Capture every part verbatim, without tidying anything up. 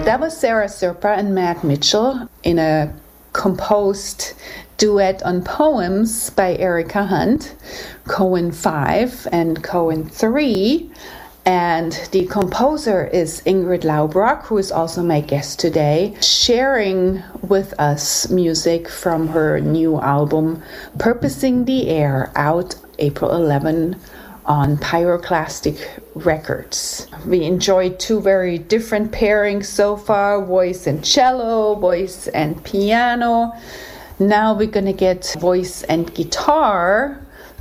That was Sarah Serpa and Matt Mitchell in a composed duet on poems by Erica Hunt, Cohen five and Cohen three. And the composer is Ingrid Laubrock, who is also my guest today, sharing with us music from her new album, Purposing the Air, out April eleventh on Pyroclastic Records. We enjoyed two very different pairings so far, voice and cello, voice and piano. Now we're going to get voice and guitar.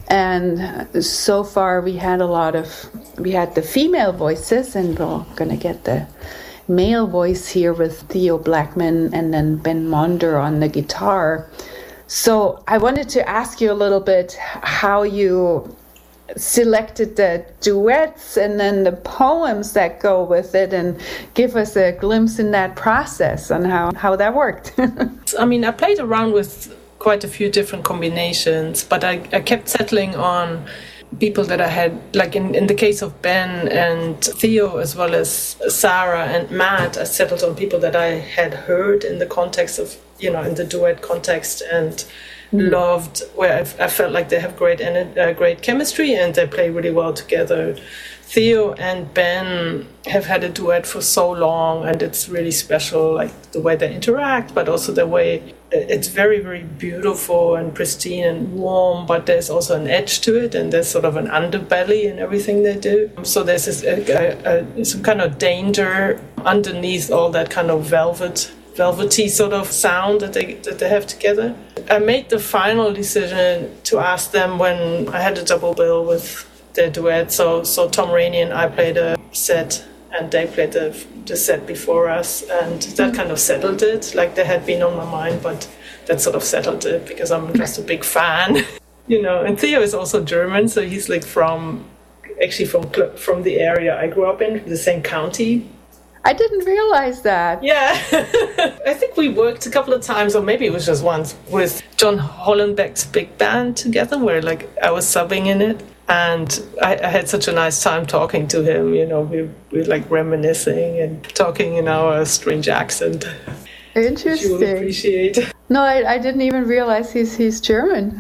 And so far we had a lot of, we had the female voices, and we're going to get the male voice here with Theo Blackman and then Ben Monder on the guitar. So I wanted to ask you a little bit how you selected the duets and then the poems that go with it, and give us a glimpse in that process and how, how that worked. I mean, I played around with quite a few different combinations, but I, I kept settling on people that I had, like in, in the case of Ben and Theo, as well as Sarah and Matt, I settled on people that I had heard in the context of, you know, in the duet context, and mm. loved, where I, I felt like they have great, uh, great chemistry and they play really well together. Theo and Ben have had a duet for so long, and it's really special, like the way they interact, but also the way it's very, very beautiful and pristine and warm, but there's also an edge to it, and there's sort of an underbelly in everything they do. So there's this, a, a, a, some kind of danger underneath all that kind of velvet, velvety sort of sound that they that they have together. I made the final decision to ask them when I had a double bill with their duet. So, so Tom Rainey and I played a set, and they played the, the set before us, and that kind of settled it. Like, they had been on my mind, but that sort of settled it because I'm just a big fan, you know. And Theo is also German, so he's like from, actually from from the area I grew up in, the same county. I didn't realize that. Yeah. I think we worked a couple of times, or maybe it was just once, with John Hollenbeck's big band together, where like I was subbing in it. And I, I had such a nice time talking to him, you know, we we were like reminiscing and talking in our strange accent. Interesting. You will appreciate. No, I, I didn't even realize he's he's German.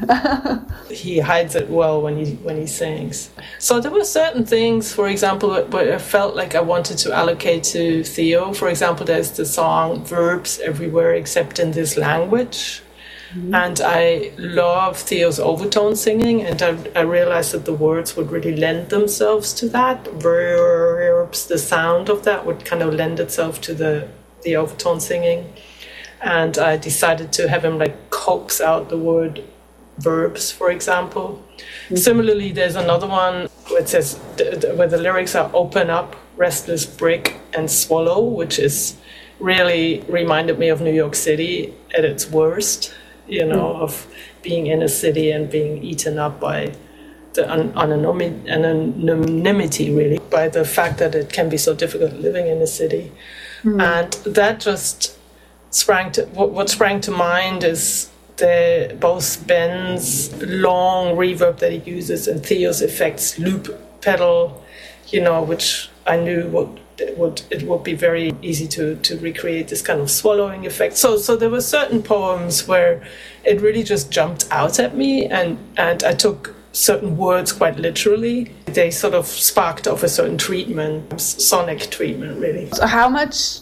He hides it well when he when he sings. So there were certain things, for example, where I felt like I wanted to allocate to Theo. For example, there's the song Verbs Everywhere Except in This Language. Mm-hmm. And I love Theo's overtone singing, and I, I realized that the words would really lend themselves to that. Verbs, the sound of that would kind of lend itself to the, the overtone singing. And I decided to have him like coax out the word verbs, for example. Mm-hmm. Similarly, there's another one where it says, where the lyrics are open up, restless brick, and swallow, which is really reminded me of New York City at its worst. You know, mm. of being in a city and being eaten up by the un- anonymity, anonymity, really, by the fact that it can be so difficult living in a city. Mm. And that just sprang to, what, what sprang to mind is the both Ben's long reverb that he uses and Theo's effects loop pedal, you know, which I knew would it would it would be very easy to to recreate this kind of swallowing effect. So so there were certain poems where it really just jumped out at me, and and I took certain words quite literally. They sort of sparked off a certain treatment, sonic treatment, really. So how much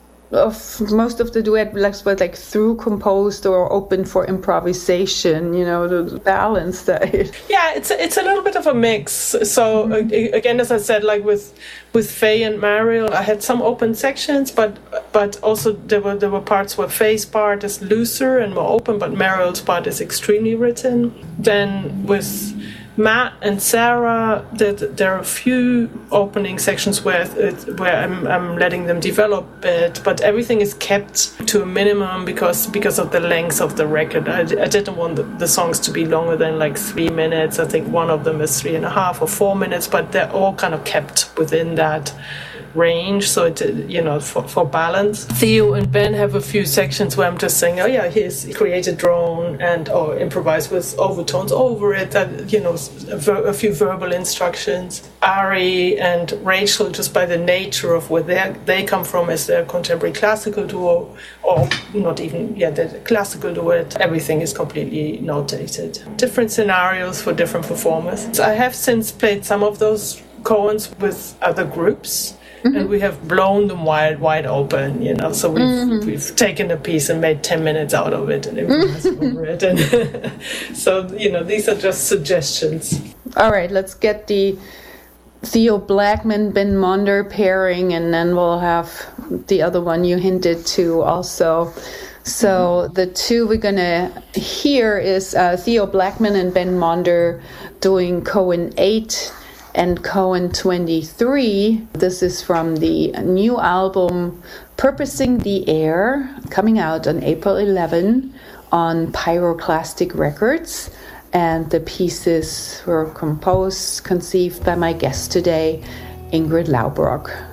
of most of the duet was like through composed or open for improvisation, you know, the balance that it... Yeah, it's a, it's a little bit of a mix. So mm-hmm. again, as I said, like with with Faye and Mariel, I had some open sections, but but also there were there were parts where Faye's part is looser and more open, but Mariel's part is extremely written. Then with Matt and Sarah, there, there are a few opening sections where it, where I'm, I'm letting them develop it, but everything is kept to a minimum because because of the length of the record. I, I didn't want the, the songs to be longer than like three minutes. I think one of them is three and a half or four minutes, but they're all kind of kept within that range, so it, you know, for, for balance. Theo and Ben have a few sections where I'm just saying, oh yeah, here's create a drone and or improvise with overtones over it, that, you know, a, ver- a few verbal instructions. Ari and Rachel, just by the nature of where they they come from as their contemporary classical duo, or not even, yeah, the classical duet, everything is completely notated. Different scenarios for different performers. I have since played some of those koans with other groups, mm-hmm. and we have blown them wide, wide open, you know, so we've, mm-hmm. we've taken a piece and made ten minutes out of it and improvised over it. And so, you know, these are just suggestions. All right, let's get the Theo Blackman, Ben Monder pairing, and then we'll have the other one you hinted to also. So mm-hmm. the two we're going to hear is uh, Theo Blackman and Ben Monder doing Koan eight and Koan twenty-three. This is from the new album Purposing the Air, coming out on April eleventh on Pyroclastic Records. And the pieces were composed, conceived by my guest today, Ingrid Laubrock.